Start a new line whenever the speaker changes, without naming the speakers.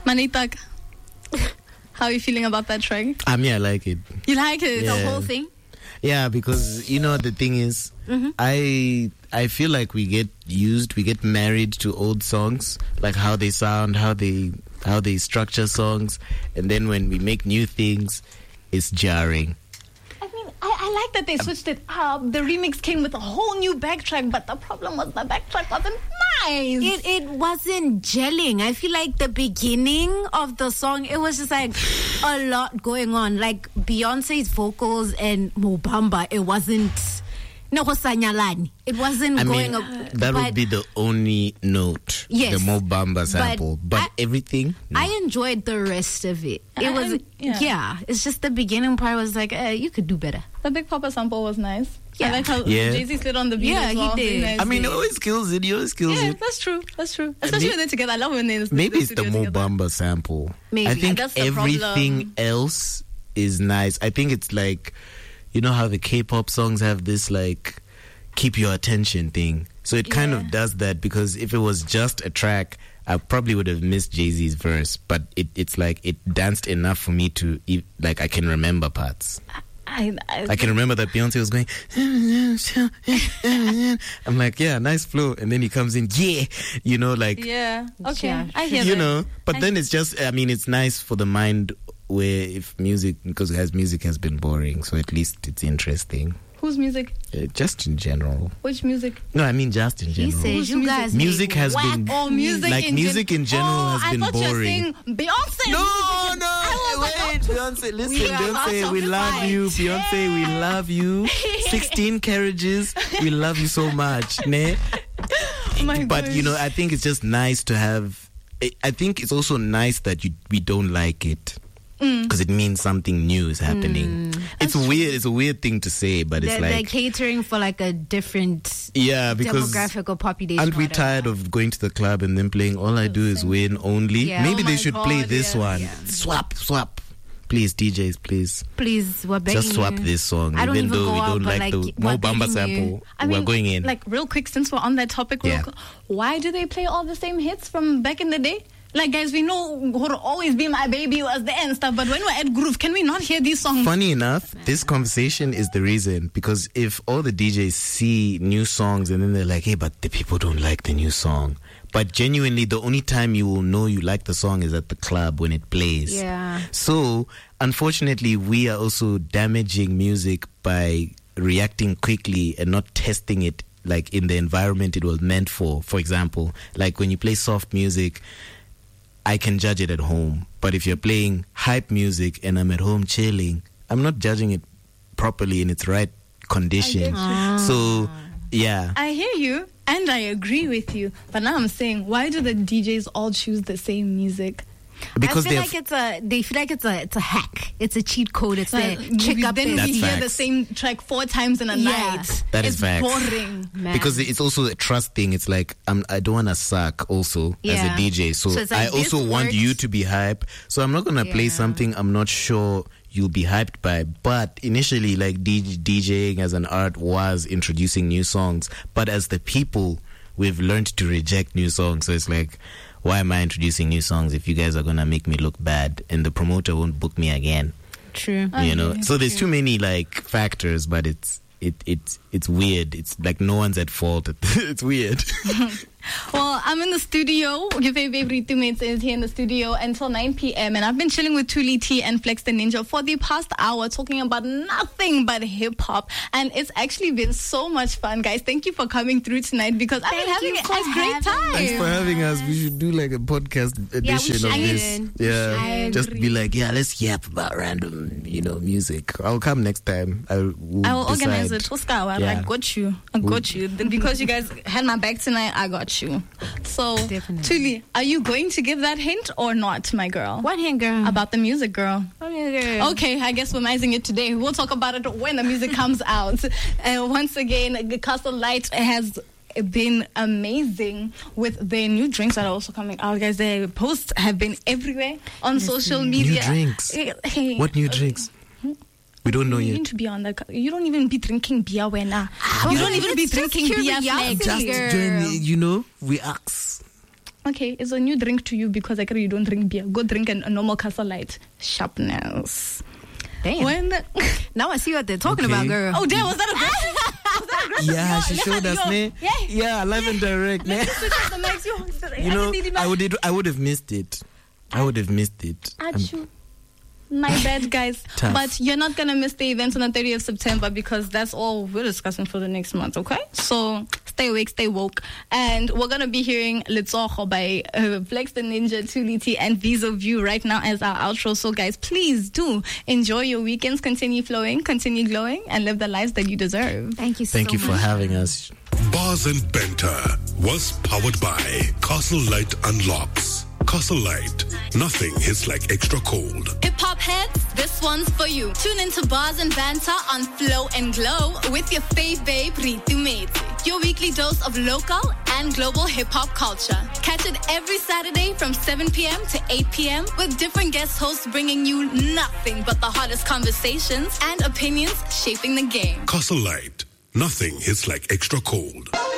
Manitak, how are you feeling about that track?
I mean, I like it.
You like it?
Yeah.
The whole thing?
Yeah, because the thing is, I feel like we get married to old songs, like how they sound, how they structure songs, and then when we make new things, it's jarring.
I like that they switched it up. The remix came with a whole new backtrack, but the problem was the backtrack wasn't nice.
It wasn't gelling. I feel like the beginning of the song, it was just like a lot going on. Like Beyonce's vocals and Mobamba, it wasn't... It wasn't going up.
That would be the only note,
yes,
the Mobamba sample. But everything, no.
I enjoyed the rest of it. It was, it's just the beginning part was like, you could do better.
The Big Papa sample was nice.
Yeah.
I like how Jay-Z slid on the beat as well.
He did.
Nice.
I mean, he always kills it.
Yeah, that's true. Especially when they're together. I love when they're
maybe it's the
together.
Mobamba sample.
Maybe.
I think
that's the
everything
problem.
else is nice. I think it's like, you know how the K-pop songs have this like keep your attention thing. So it kind of does that, because if it was just a track, I probably would have missed Jay-Z's verse. But it's like it danced enough for me to like I can remember parts. I can remember that Beyonce was going. I'm like, yeah, nice flow, and then he comes in, like
okay, I hear that.
But then it's just, I mean, it's nice for the mind where if music, because music has been boring, so at least it's interesting.
Whose music?
Just in general.
Which music?
No, I mean just in general.
He says you guys
music has been
music
like
in
music in general has been
I thought
boring.
You were saying Beyonce.
Wait, Beyonce, listen, Beyonce, we love you. Beyonce, we love you. 16 carriages, we love you so much, ne? But I think it's just nice to have. I think it's also nice that we don't like it. Because it means something new is happening. It's weird. It's a weird thing to say, but it's like
they're catering for like a different
because
demographic or population.
Aren't we tired of going to the club and then playing All I Do Is Win only?
Yeah.
Maybe they should play this one.
Yeah.
Swap. Please, DJs, please.
Please, we're begging
just swap
you.
this song.
I don't
even
even
though
go
we
out,
don't
but
like the
we're
Mobamba
begging
sample,
you.
we're going in.
Like real quick, since we're on that topic, why do they play all the same hits from back in the day? Like, guys, we know who'll always be my baby was there and stuff, but when we're at Groove, can we not hear these songs?
Funny enough, this conversation is the reason, because if all the DJs see new songs and then they're like, hey, but the people don't like the new song. But genuinely, the only time you will know you like the song is at the club when it plays.
Yeah.
So, unfortunately, we are also damaging music by reacting quickly and not testing it like in the environment it was meant for. For example, like when you play soft music, I can judge it at home. But if you're playing hype music and I'm at home chilling, I'm not judging it properly in its right condition. So, yeah.
I hear you and I agree with you. But now I'm saying, why do the DJs all choose the same music?
Because
they feel like it's a hack. It's a cheat code. It's a check up.
Then
That's
we hear
facts.
the same track 4 times in a night.
That is facts.
Boring.
Man.
Because it's also a trust thing. It's like I don't want to suck also as a DJ. So
it's like,
I also
this
want
works.
you to be hype. So I'm not going to play something I'm not sure you'll be hyped by. But initially, like DJing as an art was introducing new songs. But as the people, we've learned to reject new songs. So it's like, why am I introducing new songs if you guys are going to make me look bad and the promoter won't book me again?
True.
So there's too many like factors, but it's weird. It's like no one's at fault. It's weird.
Well, I'm in the studio. Your favorite teammates is here in the studio until 9 p.m. And I've been chilling with Thuli T and Flex the Ninja for the past hour, talking about nothing but hip hop. And it's actually been so much fun, guys. Thank you for coming through tonight, because I've been having a great time.
Thanks for having us. We should do like a podcast edition of this. Yeah, just be like, let's yap about random, music. I'll come next time. I will
organize it. Oscar, I got you. Then because you guys had my back tonight, I got you. So, Thuli, are you going to give that hint or not, my girl?
What hint, girl?
About the music, girl.
girl.
Okay, I guess we're missing it today. We'll talk about it when the music comes out. Once again, Castle Light has been amazing with their new drinks that are also coming out, guys. Their posts have been everywhere on social media.
New drinks?
Hey,
what new drinks? We don't know
you
yet.
Need to be on the. You don't even be drinking beer when you don't even be drinking beer.
Just join. We ask.
Okay, it's a new drink to you because I you don't drink beer. Go drink a normal Castle Light. Sharpness.
Damn. Now I see what they're talking about, girl.
Oh, damn, was that aggressive?
Yeah, she showed us, man. Yeah, live and direct, man. You know, I would have missed it.
Achoo. My bad, guys.
Tough.
But you're not going to miss the event on the 30th of September because that's all we're discussing for the next month, okay? So stay awake, stay woke. And we're going to be hearing Letsogo by Flex the Ninja, Tuliti, and Visa View right now as our outro. So, guys, please do enjoy your weekends. Continue flowing, continue glowing, and live the lives that you deserve.
Thank you so much.
Thank you for having us.
Bars and Banter was powered by Castle Light Unlocks. Castle Light. Nothing hits like extra cold.
Hip hop heads, this one's for you. Tune into Bars and Banter on Flow and Glow with your fave babe Ritu Meti. Your weekly dose of local and global hip hop culture. Catch it every Saturday from 7 p.m. to 8 p.m. with different guest hosts bringing you nothing but the hottest conversations and opinions shaping the game.
Castle Light. Nothing hits like extra cold.